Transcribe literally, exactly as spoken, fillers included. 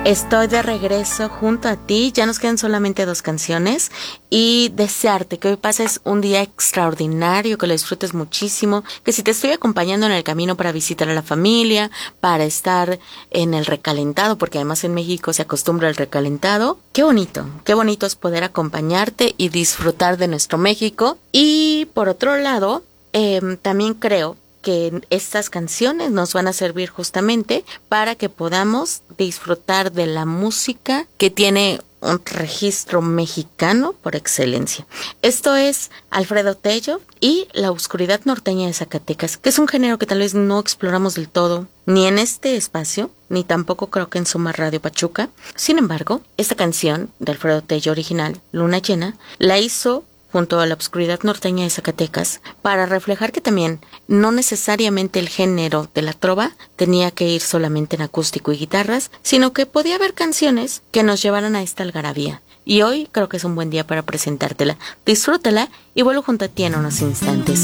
Estoy de regreso junto a ti, ya nos quedan solamente dos canciones y desearte que hoy pases un día extraordinario, que lo disfrutes muchísimo, que si te estoy acompañando en el camino para visitar a la familia, para estar en el recalentado, porque además en México se acostumbra al recalentado, qué bonito, qué bonito es poder acompañarte y disfrutar de nuestro México. Y por otro lado, eh, también creo que estas canciones nos van a servir justamente para que podamos disfrutar de la música que tiene un registro mexicano por excelencia. Esto es Alfredo Tello y La Oscuridad Norteña de Zacatecas, que es un género que tal vez no exploramos del todo, ni en este espacio, ni tampoco creo que en Suma Radio Pachuca. Sin embargo, esta canción de Alfredo Tello original, Luna Llena, la hizo junto a La Oscuridad Norteña de Zacatecas, para reflejar que también no necesariamente el género de la trova tenía que ir solamente en acústico y guitarras, sino que podía haber canciones que nos llevaran a esta algarabía. Y hoy creo que es un buen día para presentártela. Disfrútala y vuelvo junto a ti en unos instantes.